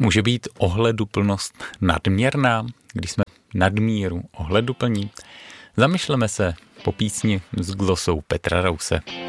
Může být ohleduplnost nadměrná, když jsme nadmíru ohleduplní? Zamyšleme se po písni s glosou Petra Rause.